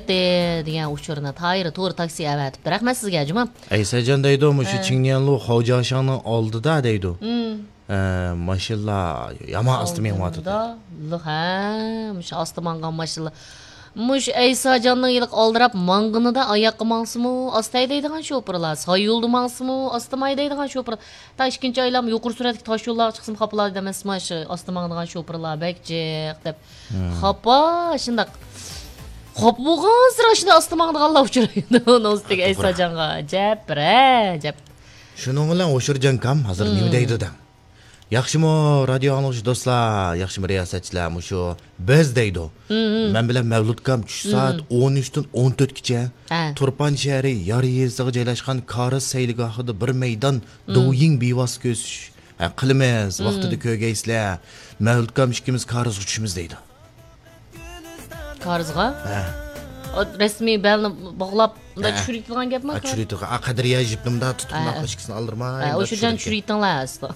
ketdi degan uchurni tayri to'g'ri taksi avatibdi. Rahmat sizga, jumam. Aysajon deydi, shu Chingnianlu Xo'jashonning oldida deydi. Mashilla yomon osti menvatdi. Ha, mush osti mangan mashilla. Mush Aysajonning yiliq oldirab mang'inida oyoqqa mangsimi, ostay deydigan sho'pirlar, soy yo'lda mangsimi, ostimay deydigan sho'pirlar. Ta ikkinchi oylam yuqori suratga tosh yo'llarga chiqsim xapalar demasmi, shu osti mang'idigan sho'pirlar bekjiq deb. Xapa, shundaq. Xop bo'lgan sira shunda osti mang'idiganlar uchraydi. Uni ustiga Aysajonga jab. Shuning bilan O'shirjon kam hozir nima deydi-da? Yaxshimi radio anglag'uchi do'stlar, yaxshimi riyosatchilar, shu biz deydi. Men bilan Mavlud kam 3 soat 13 dan 14 gacha Turpan shahri Yariyezga joylashgan Kariz sayligohida bir maydon do'ying bevos ko'z qilamiz. Vaqtida ko'rgaysizlar. Mavlud kam ikkimiz Karizga tushimiz deydi. Karizga? Resmi belni bog'lab unda tushiradigan gapmi? Tushiradigan. Qadriya jiplimda tutib naqshkisini aldırmay. O'shirjon tushiradiganlar asli.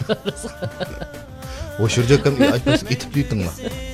O'shirjon kam etib deytinglar.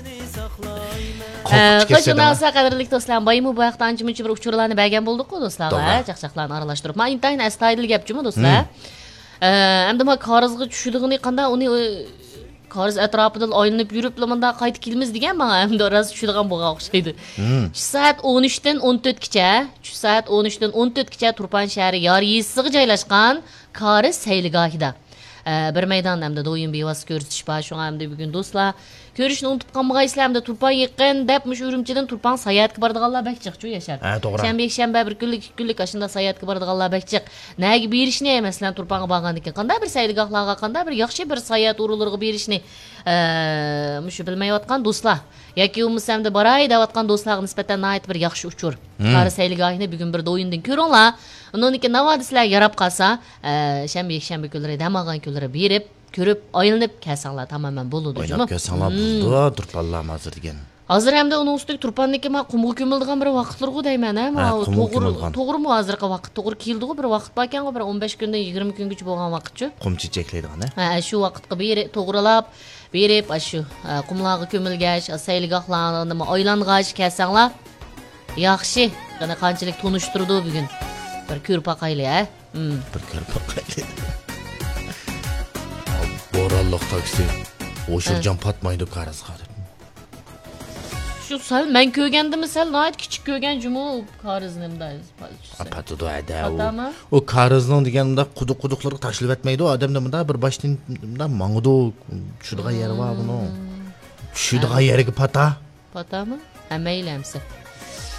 Qo'shilsa qadrli do'stlar, baymi bu vaqtda ancha-muncha bir uchurlarni bergan bo'ldik-ku do'stlar, chaqchaqlarni aralashtirib. Men intayin astoydil gapchimi do'stlar? Endi men Karizga tushirdigini qanday uni Kariz atrofida aylanib yurib, menda qaytib kelamiz degan menga endi rost tushadigan bo'lgan o'xshaydi. 3 soat 13 dan 14 gacha, 3 soat 13 dan 14 gacha Turpan shahri Yariyezga joylashgan Kariz sayligohida bir maydon hamda do'yin bevos ko'rsatish bor. Shunga hamda bugun do'stlar ko'rishni unutib qolmaysizlar, hamda Turpan yaqin deb mush Urumchidan Turpan sayohatga boradiganlar bakchiq-chu yashar. Shanba bir kunlik ashunda sayohatga boradiganlar bakchiq. Nega berishni emaslan Turpanga borgandan keyin qanday bir sayligohlarga, qanday bir yaxshi bir sayohat o'rinlariga berishni mush bilmayotgan do'stlar yoki umsamda boray deyotgan do'stlarga nisbatan nayt bir yaxshi uchur. Qari sayligohini bugun bir do'yindan ko'ringlar. Uniki navadislar yarab qolsa, shanba kunlari damagan kunlari berib ko'rib aylanib kelsanlar tamamen bo'ladi. O'ylab kelsanlar bo'ldi, Turpanlar hozir degan. Hozir hamda uni ustiga Turpanniki men qumga ko'mildigan bir vaqtlarga deyman, to'g'rimi hozirgi vaqt to'g'ri keldi-ku bir vaqt borkan, bir 15 kundan 20 kungacha bo'lgan vaqtchi. Qum chechaklaydigan, shu vaqtga berib to'g'rilab berib shu qumlarga ko'milgach, sayligohlarni aylangach kelsanlar yaxshi. Qana qanchalik tunishtirdi bugun. Bir ko'rpaqayli, Bir ko'rpaqayli. Boralliq taksi. O'shirjon patmaydi Karizga. Shu sal men ko'rgandimmi sal noyat kichik ko'rgan jumu Kariznimda. Patudi ada. O Karizning deganda quduqlarga tashlab etmaydi. Odamda bunda bir boshdan bunda mang'du tushadigan yeri bor buni. Tushadigan yeriga pata. Patami? Maylamsa.